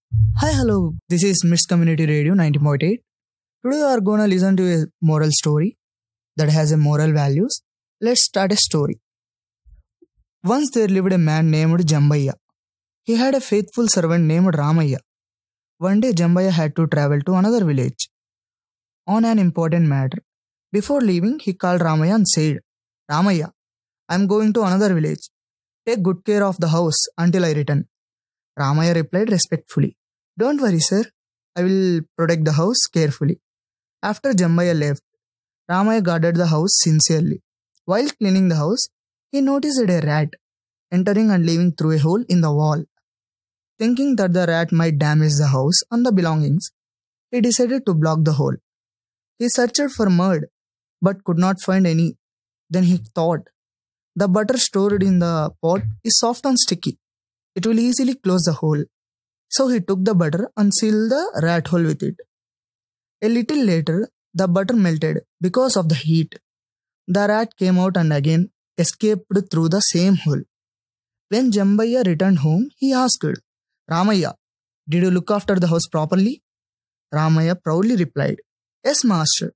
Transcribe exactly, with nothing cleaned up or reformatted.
Hi, hello. This is Miss Community Radio ninety point eight. Today we are going to listen to a moral story that has a moral values. Let's start a story. Once there lived a man named Jambaya. He had a faithful servant named Ramaya. One day Jambaya had to travel to another village on an important matter. Before leaving, he called Ramaya and said, Ramaya, I am going to another village. Take good care of the house until I return. Ramaya replied respectfully, Don't worry, sir. I will protect the house carefully. After Jambaya left, Ramaya guarded the house sincerely. While cleaning the house, he noticed a rat entering and leaving through a hole in the wall. Thinking that the rat might damage the house and the belongings, he decided to block the hole. He searched for mud but could not find any. Then he thought, the butter stored in the pot is soft and sticky. It will easily close the hole. So he took the butter and sealed the rat hole with it. A little later, the butter melted because of the heat. The rat came out and again escaped through the same hole. When Jambaya returned home, he asked, Ramaya, did you look after the house properly? Ramaya proudly replied, Yes, master.